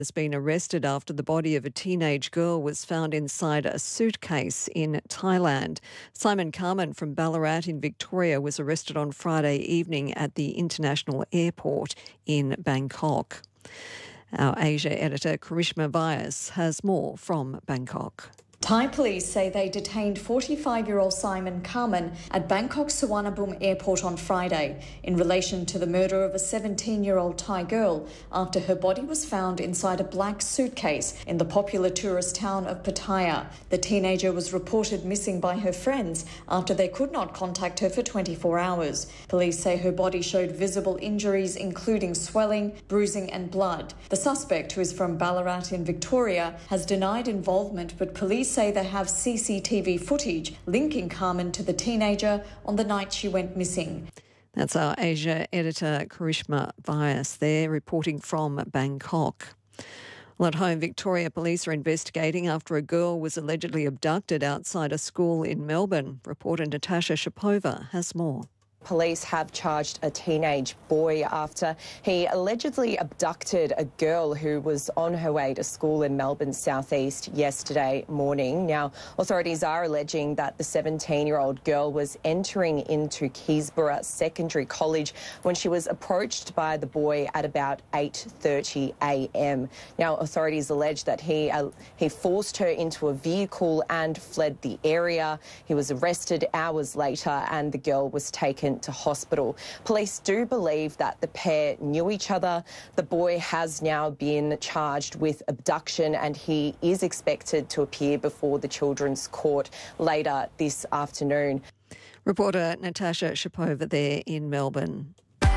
has been arrested after the body of a teenage girl was found inside a suitcase in Thailand. Simon Carman from Ballarat in Victoria was arrested on Friday evening at the international airport in Bangkok. Our Asia editor Karishma Vyas has more from Bangkok. Thai police say they detained 45-year-old Simon Carman at Bangkok's Suvarnabhumi airport on Friday in relation to the murder of a 17-year-old Thai girl after her body was found inside a black suitcase in the popular tourist town of Pattaya. The teenager was reported missing by her friends after they could not contact her for 24 hours. Police say her body showed visible injuries including swelling, bruising and blood. The suspect, who is from Ballarat in Victoria, has denied involvement, but police say they have CCTV footage linking Carman to the teenager on the night she went missing. That's our Asia editor Karishma Vyas there reporting from Bangkok. Well, at home, Victoria Police are investigating after a girl was allegedly abducted outside a school in Melbourne. Reporter Natasha Shapova has more. Police have charged a teenage boy after he allegedly abducted a girl who was on her way to school in Melbourne's southeast yesterday morning. Now, authorities are alleging that the 17-year-old girl was entering into Keysborough Secondary College when she was approached by the boy at about 8:30 a.m. Now, authorities allege that he forced her into a vehicle and fled the area. He was arrested hours later and the girl was taken to hospital. Police do believe that the pair knew each other. The boy has now been charged with abduction and he is expected to appear before the Children's Court later this afternoon. Reporter Natasha Shapova there in Melbourne.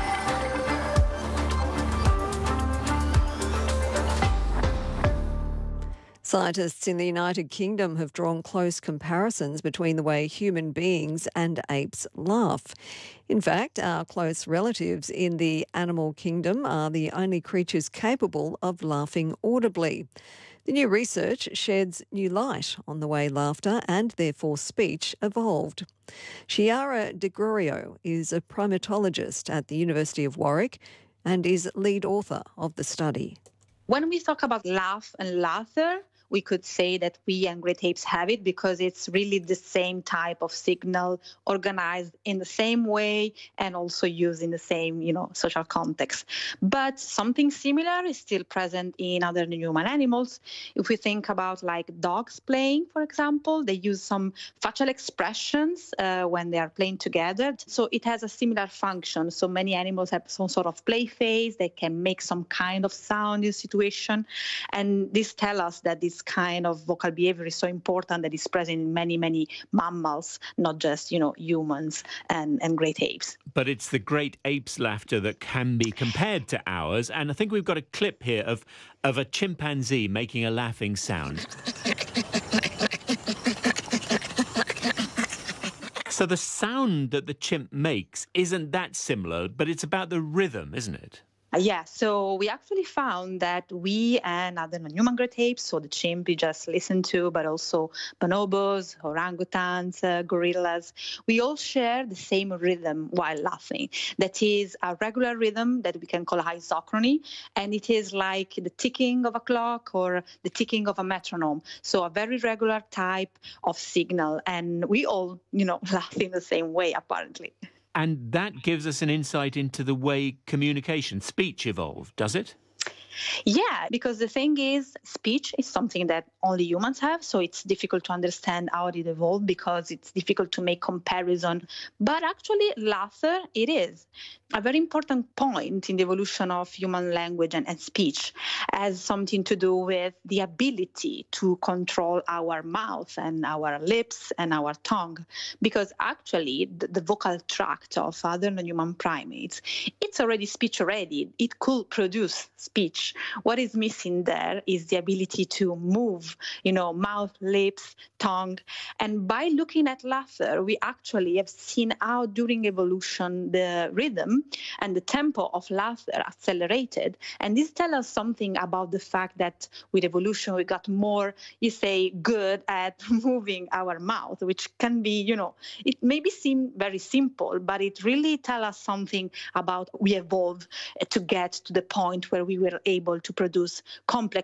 Scientists in the United Kingdom have drawn close comparisons between the way human beings and apes laugh. In fact, our close relatives in the animal kingdom are the only creatures capable of laughing audibly. The new research sheds new light on the way laughter and therefore speech evolved. Chiara De Gregorio is a primatologist at the University of Warwick and is lead author of the study. When we talk about laugh and laughter, we could say that we and great apes have it because it's really the same type of signal organized in the same way and also used in the same, social context. But something similar is still present in other human animals. If we think about like dogs playing, for example, they use some facial expressions when they are playing together. So it has a similar function. So many animals have some sort of play phase. They can make some kind of sound in situation. And this tells us that this kind of vocal behavior is so important that it's present in many, many mammals, not just, humans and great apes. But it's the great apes' laughter that can be compared to ours. And I think we've got a clip here of a chimpanzee making a laughing sound. So the sound that the chimp makes isn't that similar, but it's about the rhythm, isn't it? Yeah, so we actually found that we and other non-human great apes, so the chimp we just listened to, but also bonobos, orangutans, gorillas, we all share the same rhythm while laughing. That is a regular rhythm that we can call isochrony, and it is like the ticking of a clock or the ticking of a metronome. So a very regular type of signal, and we all, laugh in the same way, apparently. And that gives us an insight into the way communication, speech evolved, does it? Yeah, because the thing is, speech is something that only humans have, so it's difficult to understand how it evolved because it's difficult to make comparison. But actually, laughter, it is a very important point in the evolution of human language and speech, has something to do with the ability to control our mouth and our lips and our tongue. Because actually, the vocal tract of other non-human primates, it's already speech already. It could produce speech. What is missing there is the ability to move, mouth, lips, tongue. And by looking at laughter, we actually have seen how during evolution the rhythm and the tempo of laughter accelerated. And this tells us something about the fact that with evolution, we got more, good at moving our mouth, which can be, it maybe seem very simple, but it really tells us something about we evolved to get to the point where we were able able to produce complex